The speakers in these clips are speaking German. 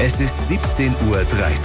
Es ist 17:30 Uhr.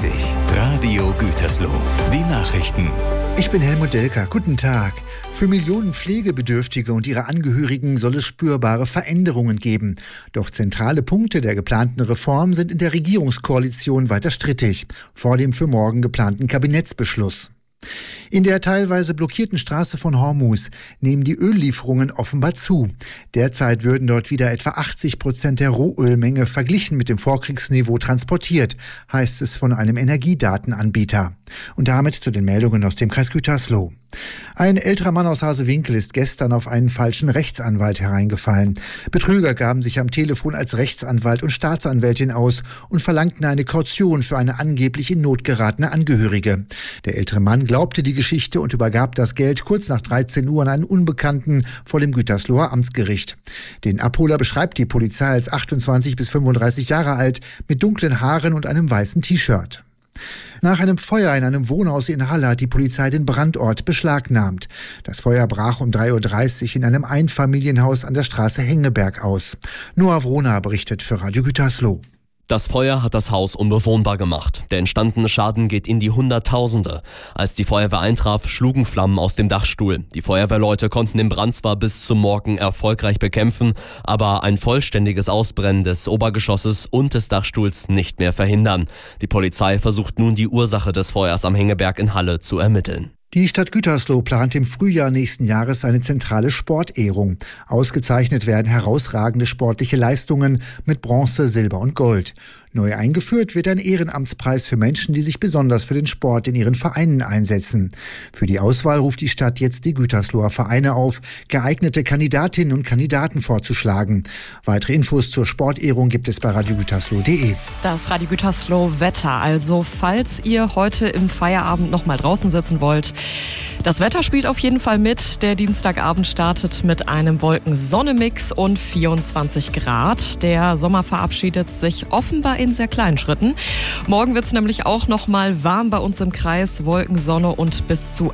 Radio Gütersloh. Die Nachrichten. Ich bin Helmut Delker. Guten Tag. Für Millionen Pflegebedürftige und ihre Angehörigen soll es spürbare Veränderungen geben. Doch zentrale Punkte der geplanten Reform sind in der Regierungskoalition weiter strittig. Vor dem für morgen geplanten Kabinettsbeschluss. In der teilweise blockierten Straße von Hormuz nehmen die Öllieferungen offenbar zu. Derzeit würden dort wieder etwa 80% der Rohölmenge verglichen mit dem Vorkriegsniveau transportiert, heißt es von einem Energiedatenanbieter. Und damit zu den Meldungen aus dem Kreis Gütersloh. Ein älterer Mann aus Hasewinkel ist gestern auf einen falschen Rechtsanwalt hereingefallen. Betrüger gaben sich am Telefon als Rechtsanwalt und Staatsanwältin aus und verlangten eine Kaution für eine angeblich in Not geratene Angehörige. Der ältere Mann glaubte die Geschichte und übergab das Geld kurz nach 13 Uhr an einen Unbekannten vor dem Gütersloher Amtsgericht. Den Abholer beschreibt die Polizei als 28 bis 35 Jahre alt, mit dunklen Haaren und einem weißen T-Shirt. Nach einem Feuer in einem Wohnhaus in Halle hat die Polizei den Brandort beschlagnahmt. Das Feuer brach um 3:30 Uhr in einem Einfamilienhaus an der Straße Hengeberg aus. Noah Wrona berichtet für Radio Gütersloh. Das Feuer hat das Haus unbewohnbar gemacht. Der entstandene Schaden geht in die Hunderttausende. Als die Feuerwehr eintraf, schlugen Flammen aus dem Dachstuhl. Die Feuerwehrleute konnten den Brand zwar bis zum Morgen erfolgreich bekämpfen, aber ein vollständiges Ausbrennen des Obergeschosses und des Dachstuhls nicht mehr verhindern. Die Polizei versucht nun, die Ursache des Feuers am Hengeberg in Halle zu ermitteln. Die Stadt Gütersloh plant im Frühjahr nächsten Jahres eine zentrale Sportehrung. Ausgezeichnet werden herausragende sportliche Leistungen mit Bronze, Silber und Gold. Neu eingeführt wird ein Ehrenamtspreis für Menschen, die sich besonders für den Sport in ihren Vereinen einsetzen. Für die Auswahl ruft die Stadt jetzt die Gütersloher Vereine auf, geeignete Kandidatinnen und Kandidaten vorzuschlagen. Weitere Infos zur Sportehrung gibt es bei radiogütersloh.de. Das Radio Gütersloh Wetter. Also falls ihr heute im Feierabend noch mal draußen sitzen wollt, das Wetter spielt auf jeden Fall mit. Der Dienstagabend startet mit einem Wolken-Sonne-Mix und 24 Grad. Der Sommer verabschiedet sich offenbar in sehr kleinen Schritten. Morgen wird es nämlich auch noch mal warm bei uns im Kreis. Wolken, Sonne und bis zu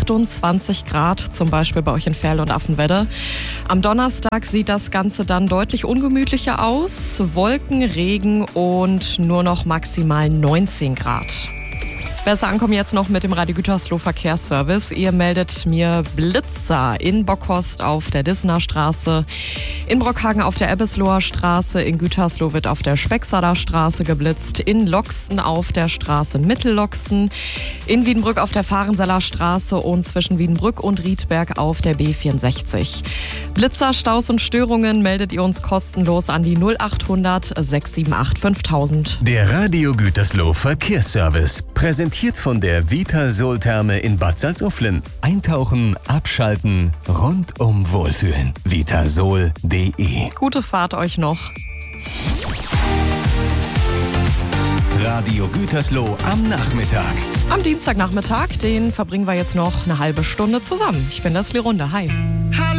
28 Grad, zum Beispiel bei euch in Ferl und Affenwedde. Am Donnerstag sieht das Ganze dann deutlich ungemütlicher aus. Wolken, Regen und nur noch maximal 19 Grad. Besser ankommen jetzt noch mit dem Radio Gütersloh Verkehrsservice. Ihr meldet mir Blitzer in Bockhorst auf der Dissener Straße, in Brockhagen auf der Ebbesloher Straße, in Gütersloh wird auf der Spexader Straße geblitzt, in Loxten auf der Straße Mittelloxten, in Wiedenbrück auf der Fahrenseller Straße und zwischen Wiedenbrück und Riedberg auf der B64. Blitzer, Staus und Störungen meldet ihr uns kostenlos an die 0800 678 5000. Der Radio Gütersloh Verkehrsservice. Präsentiert von der Vitasol-Therme in Bad Salzuflen. Eintauchen, abschalten, rundum wohlfühlen. Vitasol.de. Gute Fahrt euch noch. Radio Gütersloh am Nachmittag. Am Dienstagnachmittag, den verbringen wir jetzt noch eine halbe Stunde zusammen. Ich bin Leslie Runde. Hi.